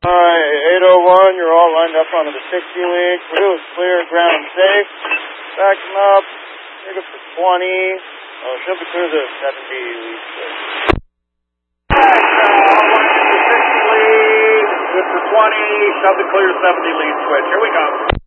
Alright, 801, you're all lined up onto the 60 lead. Blue is clear, ground safe. Back them up. Pick up the 20. Oh, should be clear the 70 lead switch. All 60 lead, good for 20. Shove the clear 70 lead switch. Here we go.